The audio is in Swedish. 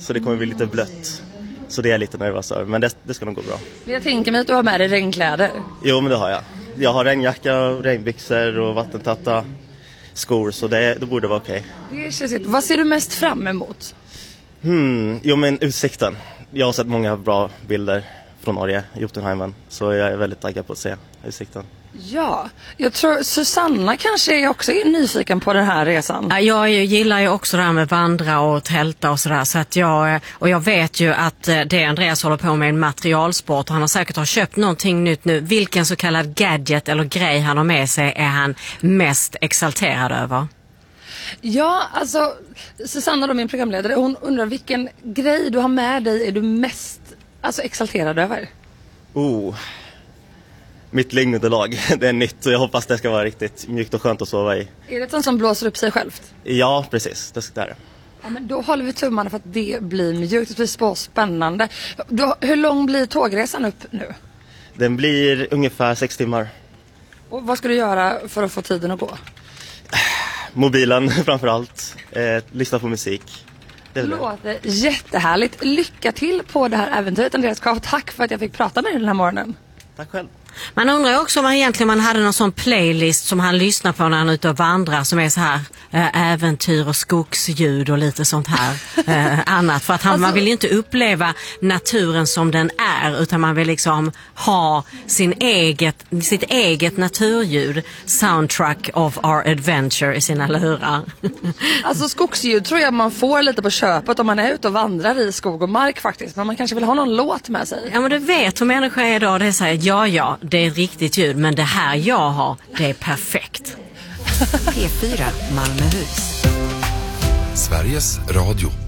så det kommer bli lite blött. Så det är lite nervös över, men det ska nog gå bra. Jag tänker mig att du har med dig regnkläder. Jo, men det har jag. Jag har regnjacka, regnbyxor och vattentäta skor, så det borde vara okej. Det känns inte. Vad ser du mest fram emot? Jo, men utsikten. Jag har sett många bra bilder från Norge, Jotunheimen, så jag är väldigt taggad på att se utsikten. Ja, jag tror Susanna kanske är också nyfiken på den här resan. Jag gillar ju också det här med vandra och tälta och sådär, så att jag vet ju att det Andreas håller på med en materialsport och han har säkert köpt någonting nytt nu. Vilken så kallad gadget eller grej han har med sig är han mest exalterad över? Ja, alltså Susanna då, min programledare, hon undrar vilken grej du har med dig är du mest exalterad över? Mitt lingunderlag, det är nytt och jag hoppas det ska vara riktigt mjukt och skönt att sova i. Är det ett sånt som blåser upp sig självt? Ja, precis. Det är det. Ja, men då håller vi tummarna för att det blir mjukt. Det blir så spännande. Hur lång blir tågresan upp nu? Den blir ungefär 6 timmar. Och vad ska du göra för att få tiden att gå? Mobilen framförallt. Lyssna på musik. Det låter jättehärligt. Lycka till på det här äventyret, Andreas Kaff. Tack för att jag fick prata med dig den här morgonen. Tack själv. Man undrar också om man hade någon sån playlist som han lyssnar på när han är ute och vandrar, som är så här äventyr och skogsljud och lite sånt här annat. För att man vill inte uppleva naturen som den är, utan man vill liksom ha sitt eget naturljud, soundtrack of our adventure, i sina lurar. Alltså skogsljud tror jag man får lite på köpet om man är ute och vandrar i skog och mark faktiskt. Men man kanske vill ha någon låt med sig. Ja, men du vet hur människor är idag. Det är så här, ja, det är ett riktigt ljud, men det här jag har, det är perfekt. P4 Malmöhus. Sveriges Radio.